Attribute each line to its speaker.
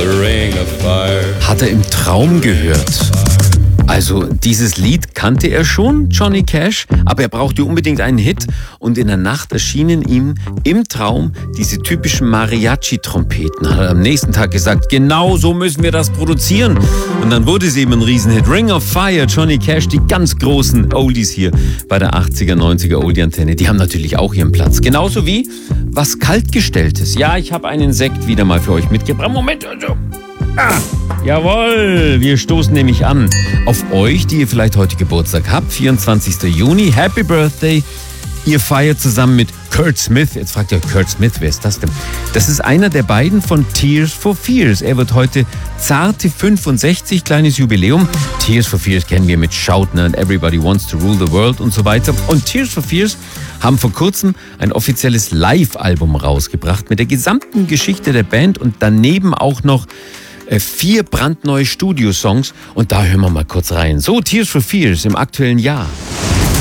Speaker 1: the ring of fire.
Speaker 2: Hat er im Traum gehört. Also dieses Lied kannte er schon, Johnny Cash, aber er brauchte unbedingt einen Hit und in der Nacht erschienen ihm im Traum diese typischen Mariachi-Trompeten. Hat er am nächsten Tag gesagt, genau so müssen wir das produzieren. Und dann wurde es eben ein Riesenhit. Ring of Fire, Johnny Cash, die ganz großen Oldies hier bei der 80er, 90er Oldie-Antenne, die haben natürlich auch ihren Platz. Genauso wie was Kaltgestelltes. Ja, ich habe einen Sekt wieder mal für euch mitgebracht. Moment, also. Jawohl, wir stoßen nämlich an auf euch, die ihr vielleicht heute Geburtstag habt, 24. Juni, Happy Birthday. Ihr feiert zusammen mit Kurt Smith. Jetzt fragt ihr, Kurt Smith, wer ist das denn? Das ist einer der beiden von Tears for Fears. Er wird heute zarte 65, kleines Jubiläum. Tears for Fears kennen wir mit Shout and Everybody Wants to Rule the World und so weiter. Und Tears for Fears haben vor kurzem ein offizielles Live-Album rausgebracht mit der gesamten Geschichte der Band und daneben auch noch 4 brandneue Studiosongs und da hören wir mal kurz rein. So, Tears for Fears im aktuellen Jahr.